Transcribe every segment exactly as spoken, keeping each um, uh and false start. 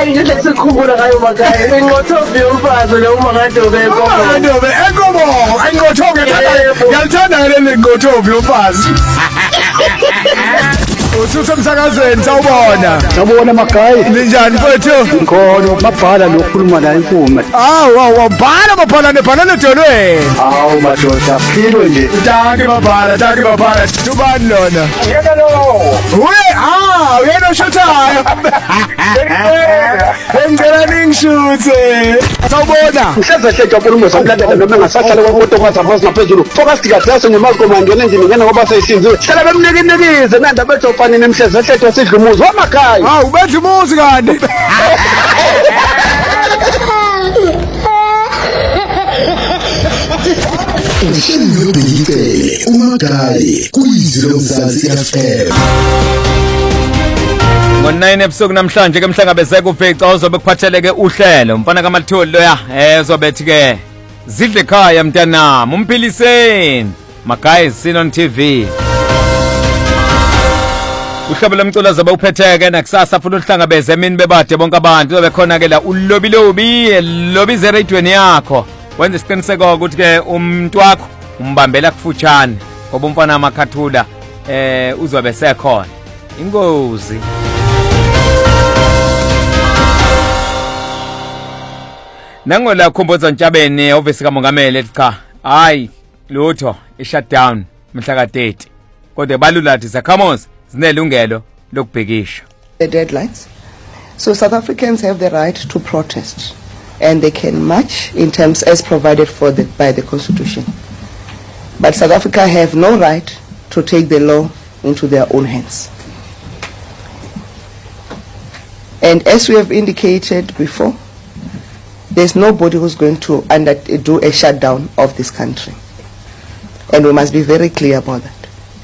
hayi nje sikhumbula ngayo makhaya ngingothobi umfazi lo uma ngadobe enkomo ngadobe enkomo ayingothobi ngiyalithanda leli ngothobi umfazi Usuthu msakazweni sawubona. Sawubona Magayi. Ninjani mfowethu? Ngikho mabhala lokhuluma la inkume. Awu awu bhala mabhala nebhala nedolweni. Awu madoda philo nje. Danke mabhala, danke mabhala. Ubani lona? Yena lo. Uye ah, uyena ushuthayo. Ngicela ningishuthe. Sawubona. Uhleze hleja ukhuluma somlandela noma engasahlala kwemoto kwathi aphansi naphezulu. Focus kahle ngemali ngene endlini ngene ngoba seyisinziwe. Hlala bemnike nikize nanda bethu fani nemhleze hleja sidla umuzi wamakhaya. Hawu bedla umuzi kanti. Uhlelo Bhekile uMagayi kuyizilo Mzansi F M. ngo-nine ebusuku namhlanje ke mhlangabezeke ufica uzobe kuphatheleke uhlelo mfana kaMathuli loya eh uzobethi ke zidle ekhaya mntanami umphiliseni Magayi seen on T V. Uhlobo lomculo zobe uphetheke nakusasa futhi uhlangabeze emini bebade bonke abantu uzobe khona ke la ulobi lobi lobi ze radioweni yakho wenza isiqiniseko ukuthi ke umuntu wakho umbambela kufutshane ngoba umfana amakhathula eh uzobe sekhona ingozi. Nangola khumbuzo Ntshabeni office kaMongameli ethi cha hayi lutho i-shutdown mhla ka thirty kodwa balulathi zakhamozi zinelungelo lokubhekisha. The deadlines. So South Africans have the right to protest and they can march in terms as provided for the, by the Constitution. But South Africa have no right to take the law into their own hands. And as we have indicated before, there's nobody who's going to under, do a shutdown of this country. And we must be very clear about that.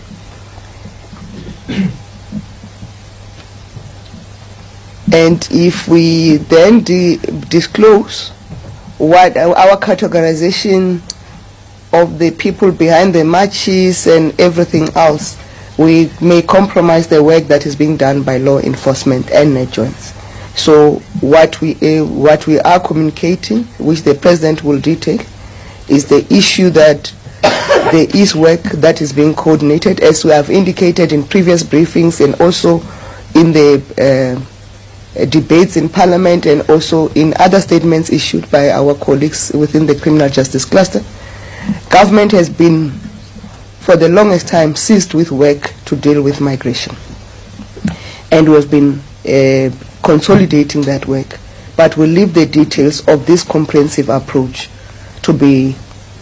And if we then di disclose what our, our categorization of the people behind the marches and everything else, we may compromise the work that is being done by law enforcement and net joints. So what we uh, what we are communicating, which the President will detail, is the issue that there is work that is being coordinated, as we have indicated in previous briefings and also in the uh, Uh, debates in Parliament and also in other statements issued by our colleagues within the criminal justice cluster. Government has been, for the longest time, seized with work to deal with migration. And we have been uh, consolidating that work. But we'll leave the details of this comprehensive approach to be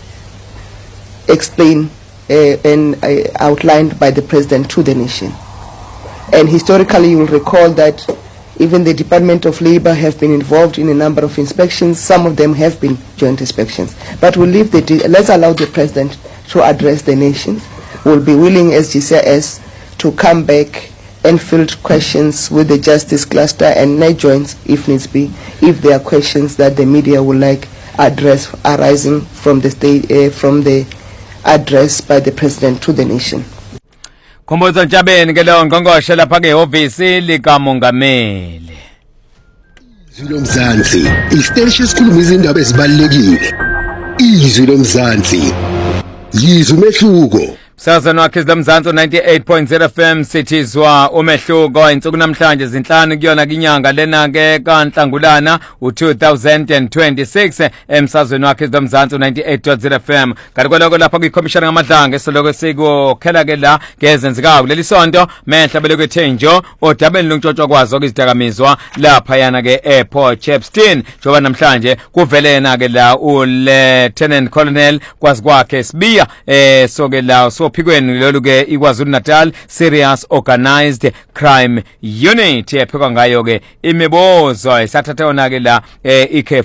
explained uh, and uh, outlined by the President to the nation. And historically, you will recall that even the Department of Labour have been involved in a number of inspections. Some of them have been joint inspections. But we'll leave the let's allow the President to address the nation. We'll be willing as G C S to come back and field questions with the Justice Cluster and net joints if needs be, if there are questions that the media would like address arising from the state, uh, from the address by the President to the nation. Khumbuzo Ntshabeni ke lo ngqongqoshe lapha ke office likamongameli. Izwi lomzansi, isiteshi esikhuluma izindaba ezibalulekile. Izwi lomzansi. Yizwe umehluko. Sazana wakhe izlamzansi ninety-eight point zero F M sithizwa umehluko insuku namhlanje zinhlanu kuyona kinyanga lena ke kaNhlangulana u two thousand twenty-six emsazweni wakhe izlamzansi ninety-eight point zero F M kanti kwaloko lapha kwikhomishana ngamadlanga esoloko sikukhela ke la ngezenzikayo leli sonto mehla beleke thenjo odabeni lontshotshwa kwazo kwizidakamizwa lapha yana ke airport Chepstein njoba namhlanje kuvelena ke la u Lieutenant Colonel kwazi kwakhe sibiya eh so ke la so phikweni lolu ke iKwaZulu Natal Serious Organized Crime Unit ephekwa ngayo ke imibozo esathatha yona ke la ikhe